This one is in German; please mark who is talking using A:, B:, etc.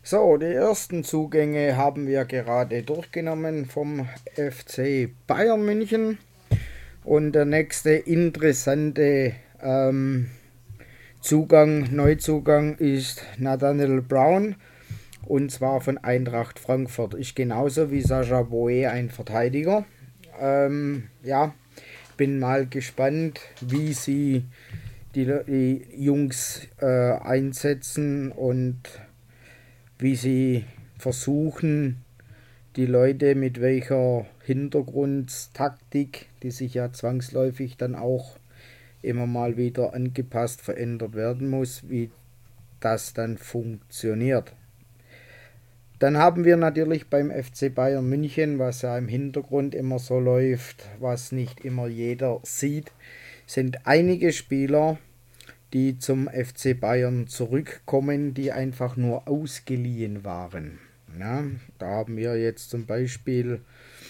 A: So, die ersten Zugänge haben wir gerade durchgenommen vom FC Bayern München. Und der nächste interessante Neuzugang ist Nathaniel Brown. Und zwar von Eintracht Frankfurt. Ist genauso wie Sascha Boe ein Verteidiger. Ja, bin mal gespannt, wie sie die Jungs einsetzen und wie sie versuchen, die Leute mit welcher Hintergrundtaktik, die sich ja zwangsläufig dann auch immer mal wieder angepasst, verändert werden muss, wie das dann funktioniert. Dann haben wir natürlich beim FC Bayern München, was ja im Hintergrund immer so läuft, was nicht immer jeder sieht, sind einige Spieler, die zum FC Bayern zurückkommen, die einfach nur ausgeliehen waren. Ja, da haben wir jetzt zum Beispiel